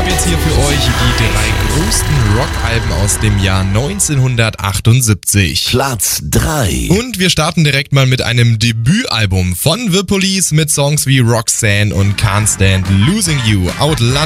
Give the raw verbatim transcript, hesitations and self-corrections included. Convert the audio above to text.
habe jetzt hier für euch die drei größten Rockalben aus dem Jahr neunzehnhundertachtundsiebzig. Platz drei. Und wir starten direkt mal mit einem Debütalbum von The Police mit Songs wie Roxanne und Can't Stand Losing You. Outland